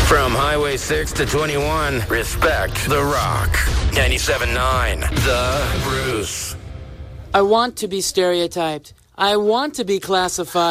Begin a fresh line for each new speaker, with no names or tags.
From Highway 6 to 21, respect The Rock. 97.9, The Bruce.
I want to be stereotyped. I want to be classified.